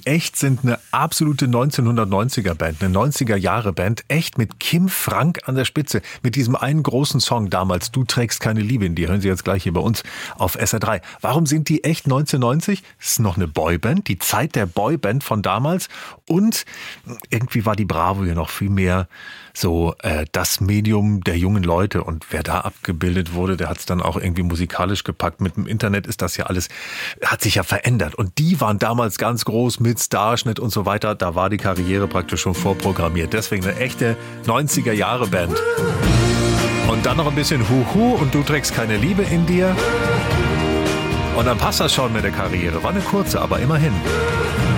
echt sind eine absolute 1990er-Band, eine 90er-Jahre-Band, echt mit Kim Frank an der Spitze, mit diesem einen großen Song damals, Du trägst keine Liebe in dir, hören Sie jetzt gleich hier bei uns auf SR3. Warum sind die echt 1990? Das ist noch eine Boyband, die Zeit der Boyband von damals, und irgendwie war die Bravo ja noch viel mehr so das Medium der jungen Leute, und wer da abgebildet wurde, der hat es dann auch irgendwie musikalisch gepackt. Mit dem Internet ist das ja alles, hat sich ja verändert, und die waren damals ganz groß mit Starschnitt und so weiter, da war die Karriere praktisch schon vorprogrammiert. Deswegen eine echte 90er-Jahre-Band. Und dann noch ein bisschen Huhu und Du trägst keine Liebe in dir. Und dann passt das schon mit der Karriere. War eine kurze, aber immerhin.